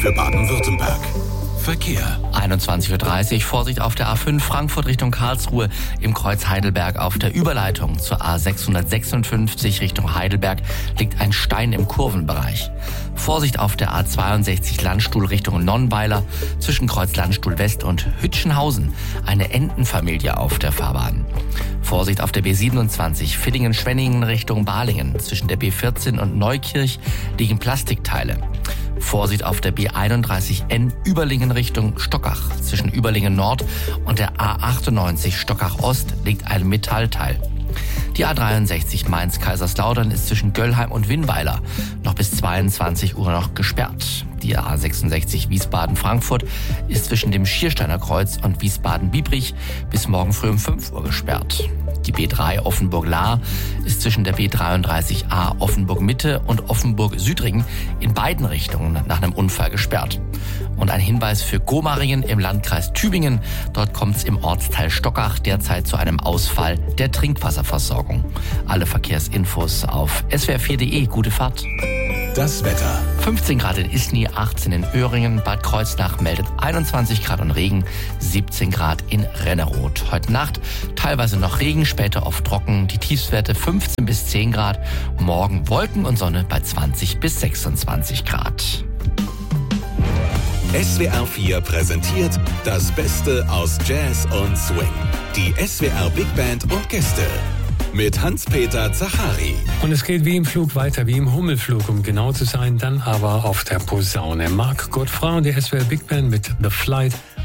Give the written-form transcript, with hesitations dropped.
für Baden-Württemberg. Verkehr. 21:30 Uhr, Vorsicht auf der A5 Frankfurt Richtung Karlsruhe im Kreuz Heidelberg auf der Überleitung zur A656 Richtung Heidelberg liegt ein Stein im Kurvenbereich. Vorsicht auf der A62 Landstuhl Richtung Nonnweiler zwischen Kreuz Landstuhl West und Hütchenhausen, eine Entenfamilie auf der Fahrbahn. Vorsicht auf der B27 Villingen-Schwenningen Richtung Balingen. Zwischen der B14 und Neukirch liegen Plastikteile. Vorsicht auf der B31N Überlingen Richtung Stockach. Zwischen Überlingen Nord und der A98 Stockach Ost liegt ein Metallteil. Die A63 Mainz-Kaiserslautern ist zwischen Göllheim und Winnweiler noch bis 22 Uhr noch gesperrt. Die A66 Wiesbaden-Frankfurt ist zwischen dem Schiersteiner Kreuz und Wiesbaden-Biebrich bis morgen früh um 5 Uhr gesperrt. Die B3 Offenburg-Lahr ist zwischen der B33A Offenburg-Mitte und Offenburg-Südringen in beiden Richtungen nach einem Unfall gesperrt. Und ein Hinweis für Gomaringen im Landkreis Tübingen. Dort kommt es im Ortsteil Stockach derzeit zu einem Ausfall der Trinkwasserversorgung. Alle Verkehrsinfos auf swr4.de. Gute Fahrt. Das Wetter. 15 Grad in Isny, 18 in Öhringen, Bad Kreuznach meldet 21 Grad und Regen, 17 Grad in Renneroth. Heute Nacht teilweise noch Regen, später oft trocken, die Tiefstwerte 15 bis 10 Grad, morgen Wolken und Sonne bei 20 bis 26 Grad. SWR 4 präsentiert das Beste aus Jazz und Swing. Die SWR Big Band und Gäste. Mit Hans-Peter Zachari. Und es geht wie im Flug weiter, wie im Hummelflug, um genau zu sein, dann aber auf der Posaune. Marc Godefroy und die SWR Big Band mit The Flight